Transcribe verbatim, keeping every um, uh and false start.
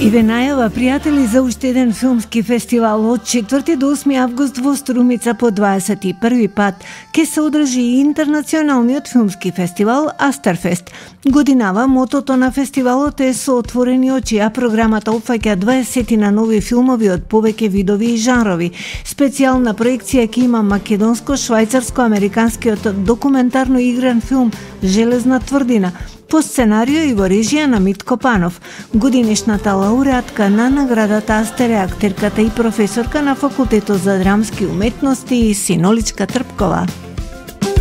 И ве најава, пријатели, за уште еден филмски фестивал од четврти до осми август во Струмица по дваесет и први пат ке се одржи и интернационалниот филмски фестивал Астерфест. Годинава мотото на фестивалот е со отворени очи, а програмата опфаќа дваесет на нови филмови од повеќе видови и жанрови. Специјална проекција ќе има македонско-швајцарско-американскиот документарно игран филм Железна тврдина, по сценарио и во режија на Митко Панов. Годинешната лауреатка на наградата Астер е актерката и професорка на Факултетот за драмски уметности Синоличка Трпкова.